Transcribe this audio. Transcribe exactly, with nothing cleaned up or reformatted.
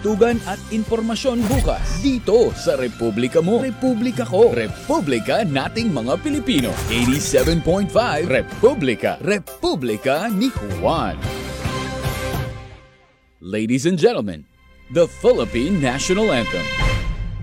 kalusugan at impormasyon bukas dito sa Republika mo, Republika ko, Republika nating mga Pilipino. eighty-seven point five Republika, Republika ni Juan. Ladies and gentlemen, the Philippine National Anthem.